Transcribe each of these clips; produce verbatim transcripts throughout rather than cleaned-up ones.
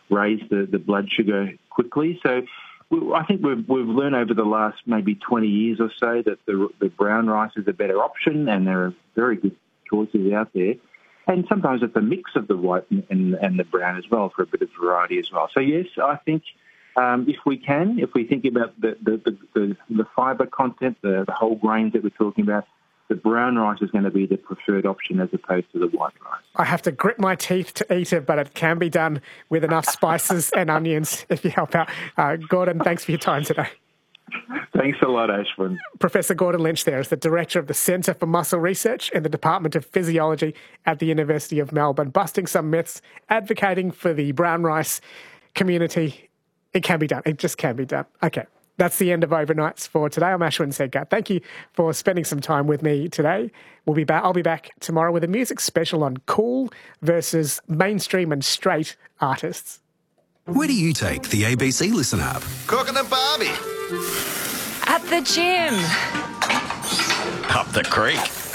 raise the, the blood sugar quickly. So we, I think we've, we've learned over the last maybe twenty years or so that the, the brown rice is a better option, and there are very good choices out there. And sometimes it's a mix of the white and, and the brown as well for a bit of variety as well. So, yes, I think um, if we can, if we think about the, the, the, the, the fibre content, the, the whole grains that we're talking about, the brown rice is going to be the preferred option as opposed to the white rice. I have to grit my teeth to eat it, but it can be done with enough spices and onions if you help out. Uh, Gordon, thanks for your time today. Thanks a lot, Ashwin. Professor Gordon Lynch there is the Director of the Centre for Muscle Research in the Department of Physiology at the University of Melbourne, busting some myths, advocating for the brown rice community. It can be done. It just can be done. Okay, that's the end of Overnights for today. I'm Ashwin Segar. Thank you for spending some time with me today. We'll be back. I'll be back tomorrow with a music special on cool versus mainstream and straight artists. Where do you take the A B C Listen app? Cooking and Barbie. At the gym. Up the creek.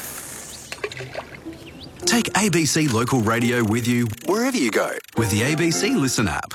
Take A B C Local Radio with you wherever you go with the A B C Listen app.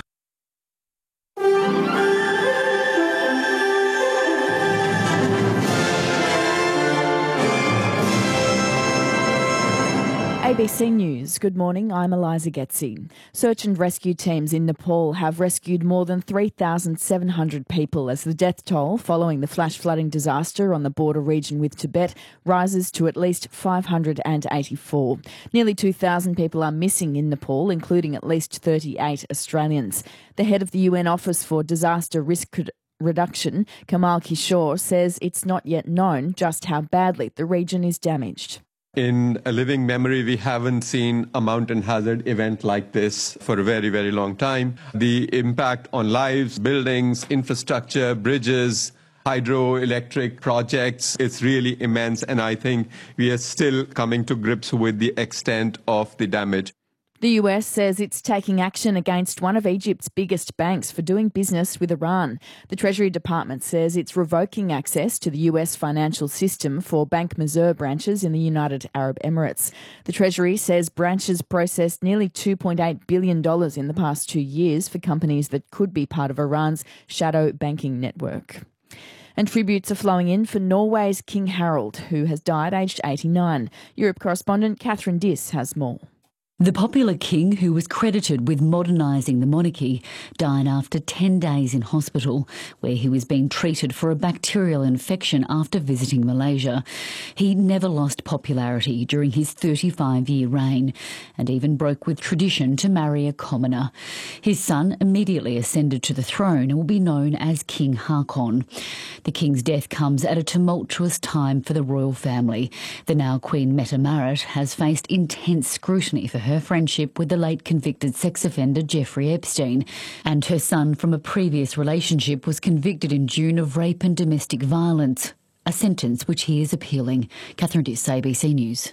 A B C News. Good morning, I'm Eliza Getzi. Search and rescue teams in Nepal have rescued more than three thousand seven hundred people as the death toll following the flash flooding disaster on the border region with Tibet rises to at least five hundred eighty-four. Nearly two thousand people are missing in Nepal, including at least thirty-eight Australians. The head of the U N Office for Disaster Risk Reduction, Kamal Kishore, says it's not yet known just how badly the region is damaged. In a living memory, we haven't seen a mountain hazard event like this for a very, very long time. The impact on lives, buildings, infrastructure, bridges, hydroelectric projects, it's really immense. And I think we are still coming to grips with the extent of the damage. The U S says it's taking action against one of Egypt's biggest banks for doing business with Iran. The Treasury Department says it's revoking access to the U S financial system for Bank Mazur branches in the United Arab Emirates. The Treasury says branches processed nearly two point eight billion dollars in the past two years for companies that could be part of Iran's shadow banking network. And tributes are flowing in for Norway's King Harald, who has died aged eighty-nine. Europe correspondent Catherine Diss has more. The popular king, who was credited with modernising the monarchy, died after ten days in hospital, where he was being treated for a bacterial infection after visiting Malaysia. He never lost popularity during his thirty-five-year reign, and even broke with tradition to marry a commoner. His son immediately ascended to the throne and will be known as King Haakon. The king's death comes at a tumultuous time for the royal family. The now Queen Mette Marit has faced intense scrutiny for her her friendship with the late convicted sex offender Jeffrey Epstein, and her son from a previous relationship was convicted in June of rape and domestic violence, a sentence which he is appealing. Catherine Diss, A B C News.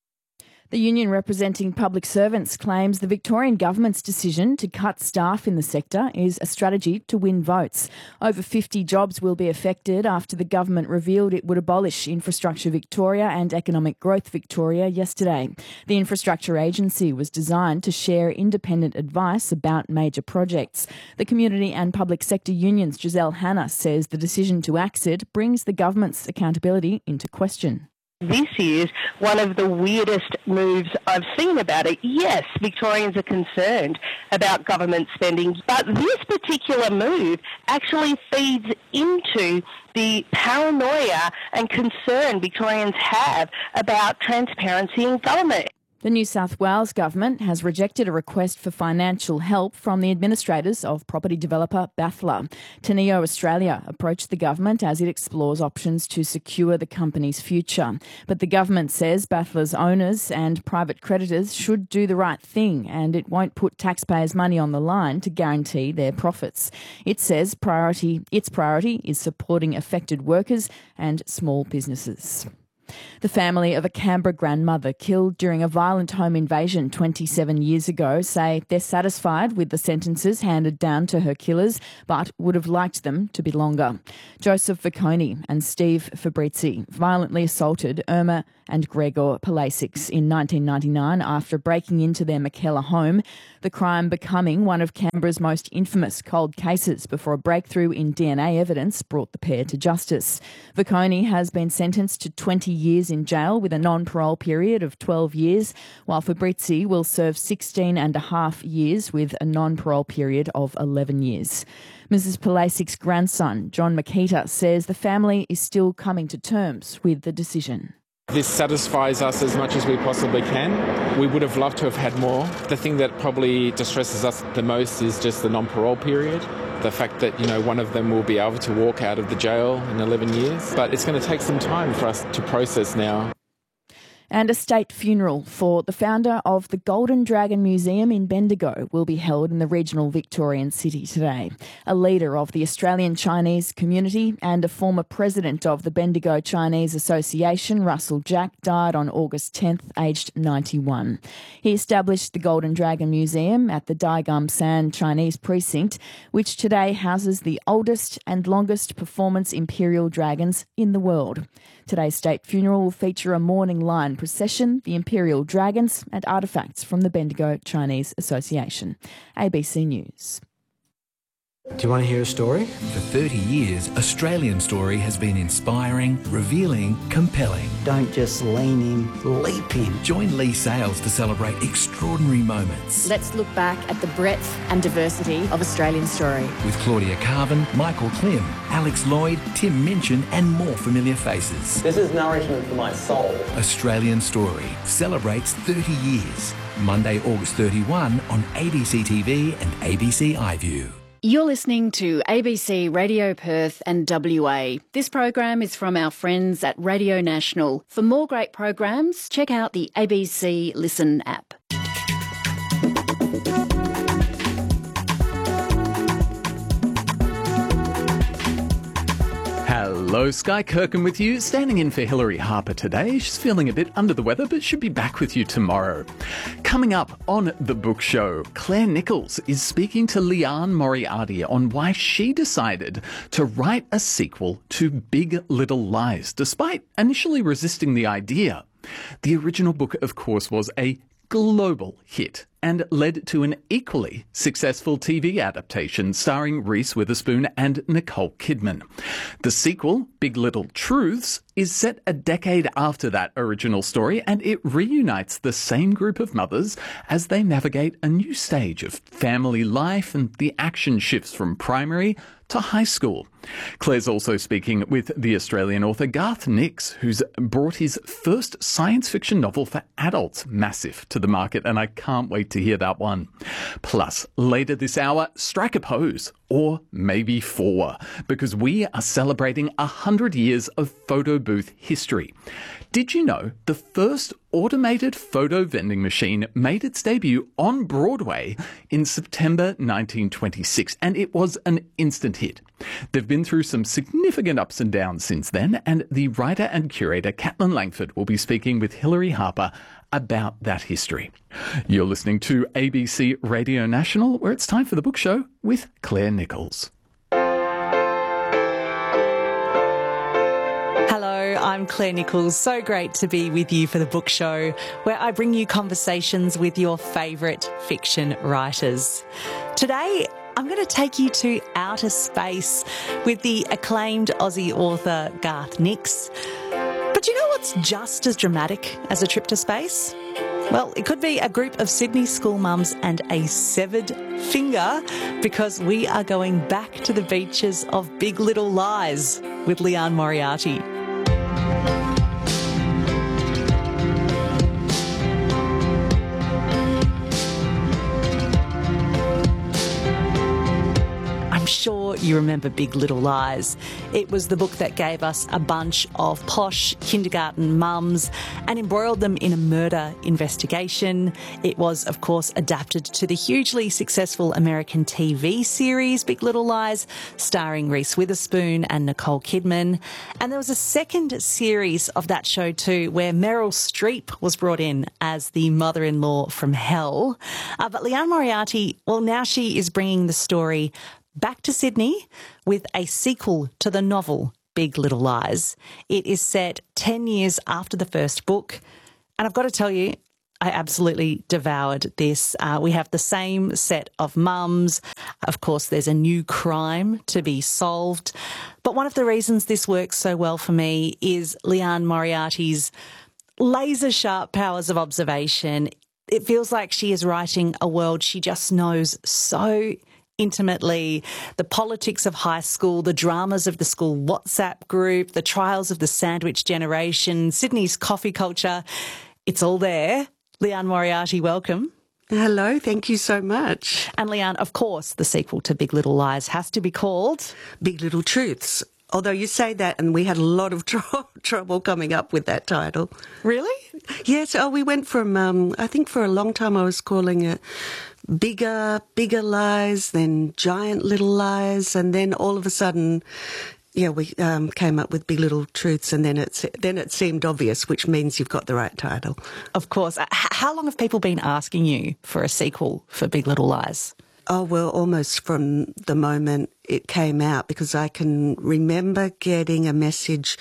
The union representing public servants claims the Victorian government's decision to cut staff in the sector is a strategy to win votes. Over fifty jobs will be affected after the government revealed it would abolish Infrastructure Victoria and Economic Growth Victoria yesterday. The infrastructure agency was designed to share independent advice about major projects. The community and public sector unions Giselle Hanna says the decision to axe it brings the government's accountability into question. This is one of the weirdest moves I've seen about it. Yes, Victorians are concerned about government spending, but this particular move actually feeds into the paranoia and concern Victorians have about transparency in government. The New South Wales government has rejected a request for financial help from the administrators of property developer Bathla. Teneo Australia approached the government as it explores options to secure the company's future. But the government says Bathla's owners and private creditors should do the right thing, and it won't put taxpayers' money on the line to guarantee their profits. It says priority, its priority is supporting affected workers and small businesses. The family of a Canberra grandmother killed during a violent home invasion twenty-seven years ago say they're satisfied with the sentences handed down to her killers, but would have liked them to be longer. Joseph Viconi and Steve Fabrizi violently assaulted Irma and Gregor Palasics in nineteen ninety-nine after breaking into their Mackellar home, the crime becoming one of Canberra's most infamous cold cases before a breakthrough in D N A evidence brought the pair to justice. Viconi has been sentenced to twenty years in jail with a non-parole period of twelve years, while Fabrizi will serve sixteen and a half years with a non-parole period of eleven years. Missus Palasic's grandson, John Makita, says the family is still coming to terms with the decision. This satisfies us as much as we possibly can. We would have loved to have had more. The thing that probably distresses us the most is just the non-parole period. The fact that, you know, one of them will be able to walk out of the jail in eleven years. But it's going to take some time for us to process now. And a state funeral for the founder of the Golden Dragon Museum in Bendigo will be held in the regional Victorian city today. A leader of the Australian Chinese community and a former president of the Bendigo Chinese Association, Russell Jack, died on August tenth, aged ninety-one. He established the Golden Dragon Museum at the Dai Gum San Chinese Precinct, which today houses the oldest and longest performance imperial dragons in the world. Today's state funeral will feature a morning lion procession, the imperial dragons and artefacts from the Bendigo Chinese Association. A B C News. Do you want to hear a story? For thirty years, Australian Story has been inspiring, revealing, compelling. Don't just lean in, leap in. Join Lee Sales to celebrate extraordinary moments. Let's look back at the breadth and diversity of Australian Story. With Claudia Carvin, Michael Klim, Alex Lloyd, Tim Minchin and more familiar faces. This is nourishment for my soul. Australian Story celebrates thirty years. Monday, August thirty-first on A B C T V and A B C iView. You're listening to A B C Radio Perth and W A. This program is from our friends at Radio National. For more great programs, check out the A B C Listen app. Hello, Sky Kirkham with you, standing in for Hilary Harper today. She's feeling a bit under the weather, but should be back with you tomorrow. Coming up on The Book Show, Claire Nichols is speaking to Liane Moriarty on why she decided to write a sequel to Big Little Lies, despite initially resisting the idea. The original book, of course, was a global hit and led to an equally successful T V adaptation starring Reese Witherspoon and Nicole Kidman. The sequel, Big Little Truths, is set a decade after that original story, and it reunites the same group of mothers as they navigate a new stage of family life, and the action shifts from primary to high school. Claire's also speaking with the Australian author Garth Nix, who's brought his first science fiction novel for adults, Massive, to the market, and I can't wait to hear that one. Plus, later this hour, strike a pose, or maybe four, because we are celebrating one hundred years of photo booth history. Did you know the first automated photo vending machine made its debut on Broadway in September nineteen twenty-six, and it was an instant hit? They've been through some significant ups and downs since then, and the writer and curator Caitlin Langford will be speaking with Hilary Harper about that history. You're listening to A B C Radio National, where it's time for The Book Show with Claire Nichols. Hello, I'm Claire Nichols. So great to be with you for The Book Show, where I bring you conversations with your favourite fiction writers. Today, I'm going to take you to outer space with the acclaimed Aussie author Garth Nix. But you know what's just as dramatic as a trip to space? Well, it could be a group of Sydney school mums and a severed finger, because we are going back to the beaches of Big Little Lies with Liane Moriarty. I'm sure you remember Big Little Lies. It was the book that gave us a bunch of posh kindergarten mums and embroiled them in a murder investigation. It was, of course, adapted to the hugely successful American T V series Big Little Lies, starring Reese Witherspoon and Nicole Kidman. And there was a second series of that show too, where Meryl Streep was brought in as the mother-in-law from hell. Uh, but Liane Moriarty, well, now she is bringing the story back to Sydney with a sequel to the novel Big Little Lies. It is set ten years after the first book. And I've got to tell you, I absolutely devoured this. Uh, we have the same set of mums. Of course, there's a new crime to be solved. But one of the reasons this works so well for me is Liane Moriarty's laser-sharp powers of observation. It feels like she is writing a world she just knows so intimately. The politics of high school, the dramas of the school WhatsApp group, the trials of the sandwich generation, Sydney's coffee culture. It's all there. Liane Moriarty, welcome. Hello, thank you so much. And Liane, of course, the sequel to Big Little Lies has to be called Big Little Truths. Although you say that, and we had a lot of tr- trouble coming up with that title. Really? Yes. Oh, we went from, um, I think for a long time I was calling it Bigger, Bigger Lies, then Giant Little Lies, and then all of a sudden, yeah, we um, came up with Big Little Truths, and then it's then it seemed obvious, which means you've got the right title. Of course. H- how long have people been asking you for a sequel for Big Little Lies? Oh, well, almost from the moment it came out, because I can remember getting a message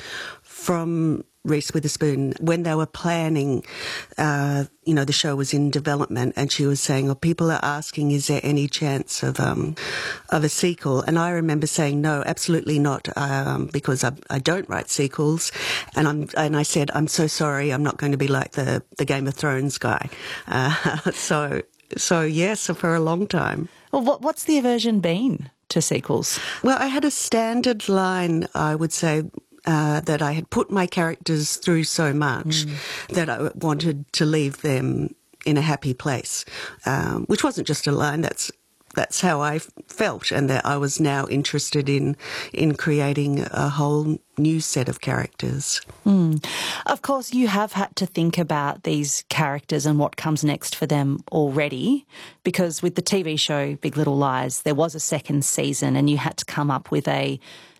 from Reese Witherspoon when they were planning, uh, you know, the show was in development, and she was saying, oh, people are asking, is there any chance of um, of a sequel? And I remember saying, no, absolutely not, um, because I, I don't write sequels. And I'm and I said, I'm so sorry, I'm not going to be like the, the Game of Thrones guy. Uh, so... So, yes, for a long time. Well, what, what's the aversion been to sequels? Well, I had a standard line, I would say, uh, that I had put my characters through so much mm. that I wanted to leave them in a happy place, um, which wasn't just a line, that's that's how I felt, and that I was now interested in in creating a whole new set of characters. Mm. Of course, you have had to think about these characters and what comes next for them already, because with the T V show Big Little Lies, there was a second season and you had to come up with a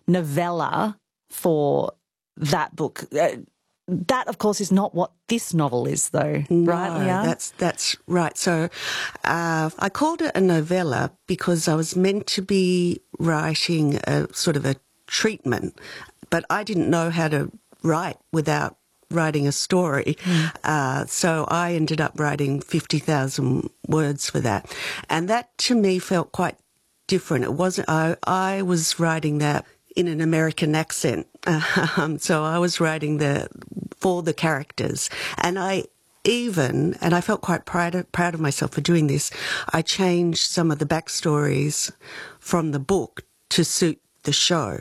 novella for that book. Uh, That, of course, is not what this novel is, though, no, right, Liane? that's that's right. So uh, I called it a novella because I was meant to be writing a sort of a treatment, but I didn't know how to write without writing a story. Mm. Uh, so I ended up writing fifty thousand words for that. And that, to me, felt quite different. It wasn't, I, I was writing that in an American accent. Um, so I was writing the for the characters. And I even, and I felt quite proud of, proud of myself for doing this, I changed some of the backstories from the book to suit the show.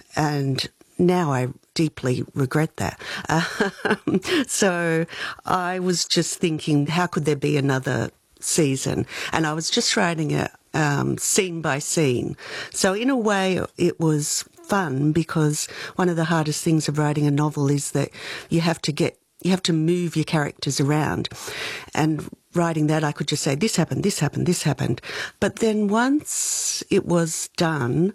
And now I deeply regret that. Um, so I was just thinking, how could there be another season? And I was just writing it um, scene by scene. So in a way, it was fun, because one of the hardest things of writing a novel is that you have to get, you have to move your characters around. And writing that, I could just say, this happened, this happened, this happened. But then once it was done,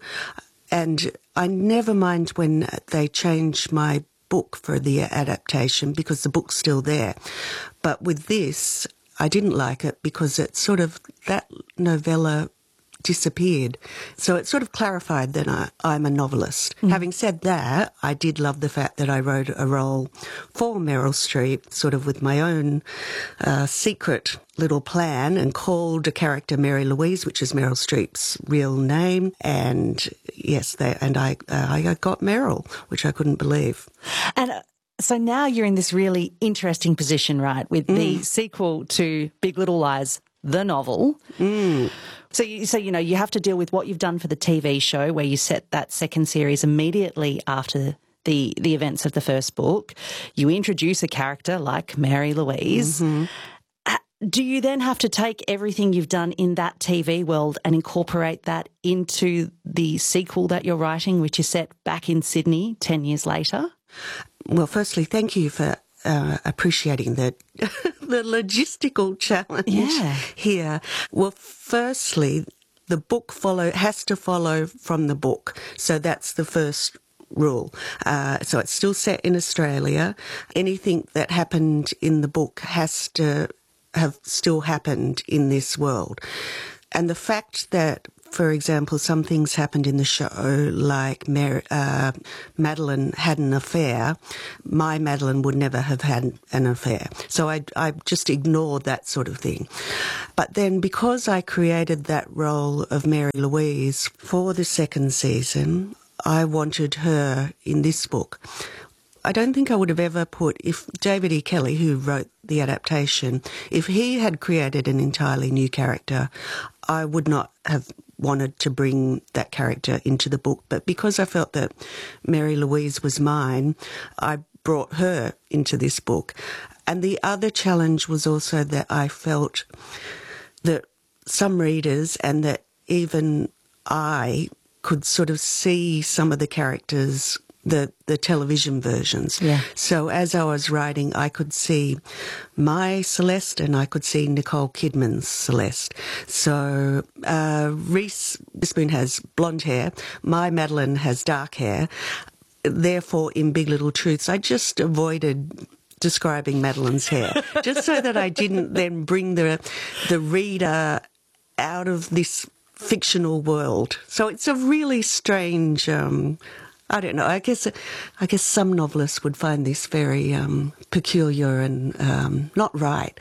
and I never mind when they change my book for the adaptation, because the book's still there. But with this, I didn't like it because it sort of, that novella disappeared. So it sort of clarified that I, I'm a novelist. Mm. Having said that, I did love the fact that I wrote a role for Meryl Streep, sort of with my own uh, secret little plan, and called a character Mary Louise, which is Meryl Streep's real name. And yes, they, and I, uh, I got Meryl, which I couldn't believe. And uh, so now you're in this really interesting position, right, with mm. the sequel to Big Little Lies, the novel. Mm. So, you, so, you know, you have to deal with what you've done for the T V show, where you set that second series immediately after the, the events of the first book. You introduce a character like Mary Louise. Mm-hmm. Uh, do you then have to take everything you've done in that T V world and incorporate that into the sequel that you're writing, which is set back in Sydney ten years later? Well, firstly, thank you for uh, appreciating the the logistical challenge yeah. here. Well, firstly, the book follow has to follow from the book, so that's the first rule. Uh, so it's still set in Australia. Anything that happened in the book has to have still happened in this world. And the fact that, for example, some things happened in the show, like Mar- uh, Madeline had an affair, my Madeline would never have had an affair. So I, I just ignored that sort of thing. But then because I created that role of Mary Louise for the second season, I wanted her in this book. I don't think I would have ever put, if David E. Kelly, who wrote the adaptation, if he had created an entirely new character, I would not have wanted to bring that character into the book. But because I felt that Mary Louise was mine, I brought her into this book. And the other challenge was also that I felt that some readers, and that even I, could sort of see some of the characters, the, the television versions. Yeah. So as I was writing, I could see my Celeste and I could see Nicole Kidman's Celeste. So uh, Reese Witherspoon has blonde hair. My Madeline has dark hair. Therefore, in Big Little Truths, I just avoided describing Madeline's hair, just so that I didn't then bring the the reader out of this fictional world. So it's a really strange, um, I don't know, I guess I guess some novelists would find this very um, peculiar and um, not right.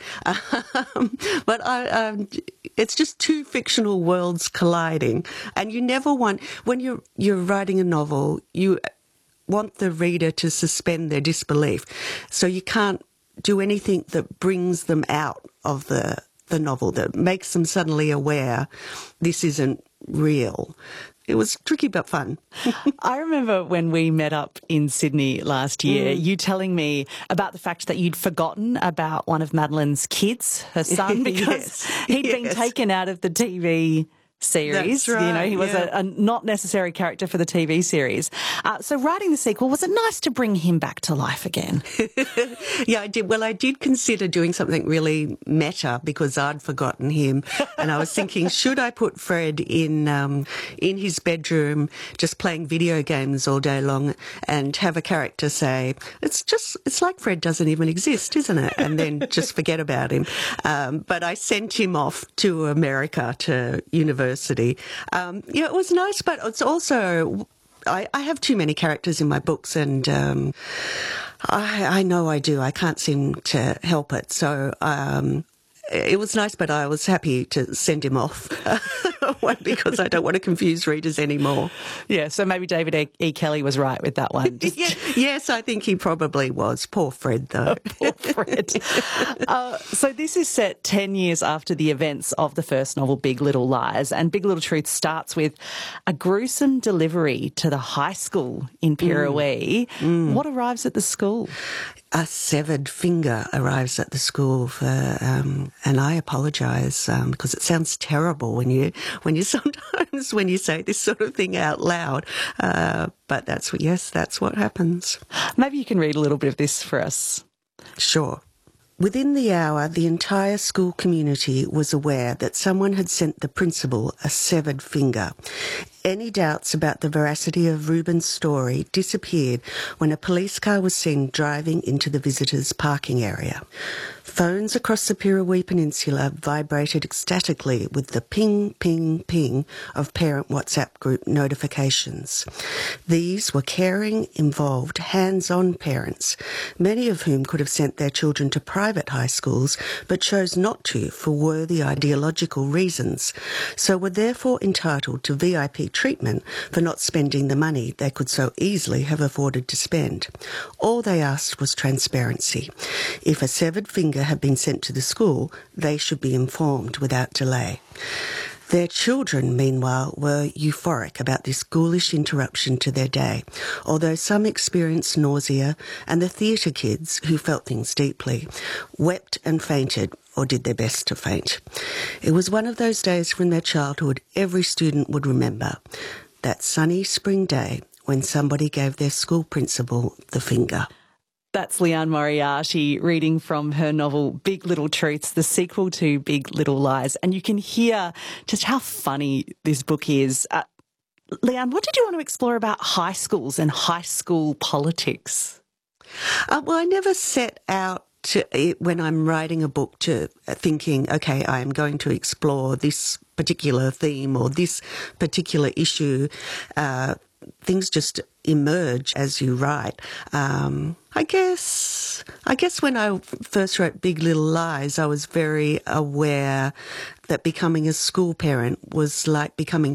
Um, but I, um, it's just two fictional worlds colliding. And you never want, when you're, you're writing a novel, you want the reader to suspend their disbelief. So you can't do anything that brings them out of the the novel, that makes them suddenly aware this isn't real. It was tricky but fun. I remember when we met up in Sydney last year, mm. you telling me about the fact that you'd forgotten about one of Madeline's kids, her son, because yes. he'd yes. been taken out of the T V series. That's right, you know, he was yeah. a, a not necessary character for the T V series. Uh, so writing the sequel, was it nice to bring him back to life again? Yeah, I did. Well, I did consider doing something really meta because I'd forgotten him. And I was thinking, should I put Fred in um, in his bedroom just playing video games all day long and have a character say, it's just, it's like Fred doesn't even exist, isn't it? And then just forget about him. Um, but I sent him off to America, to university. Um, yeah, it was nice, but it's also, I, I have too many characters in my books, and um, I, I know I do. I can't seem to help it. So um, it was nice, but I was happy to send him off because I don't want to confuse readers anymore. Yeah, so maybe David E. Kelly was right with that one. Just... yeah, yes, I think he probably was. Poor Fred, though. Poor Fred. uh, so this is set ten years after the events of the first novel, Big Little Lies, and Big Little Truth starts with a gruesome delivery to the high school in Pirrawee. Mm. Mm. What arrives at the school? A severed finger arrives at the school for, um, and I apologise um, because it sounds terrible when you when you sometimes when you say this sort of thing out loud. Uh, but that's what, yes, that's what happens. Maybe you can read a little bit of this for us. Sure. Within the hour, the entire school community was aware that someone had sent the principal a severed finger. Any doubts about the veracity of Ruben's story disappeared when a police car was seen driving into the visitors' parking area. Phones across the Pirrawee Peninsula vibrated ecstatically with the ping, ping, ping of parent WhatsApp group notifications. These were caring, involved, hands-on parents, many of whom could have sent their children to private high schools but chose not to for worthy ideological reasons, so were therefore entitled to V I P treatment for not spending the money they could so easily have afforded to spend. All they asked was transparency. If a severed finger had been sent to the school, they should be informed without delay. Their children, meanwhile, were euphoric about this ghoulish interruption to their day, although some experienced nausea, and the theatre kids, who felt things deeply, wept and fainted or did their best to faint. It was one of those days from their childhood every student would remember, that sunny spring day when somebody gave their school principal the finger. That's Leanne Moriarty reading from her novel Big Little Truths, the sequel to Big Little Lies. And you can hear just how funny this book is. Uh, Leanne, what did you want to explore about high schools and high school politics? Uh, well, I never set out to, when I'm writing a book, to thinking, okay, I am going to explore this particular theme or this particular issue. Uh, things just emerge as you write. Um, I guess, I guess when I first wrote Big Little Lies, I was very aware that becoming a school parent was like becoming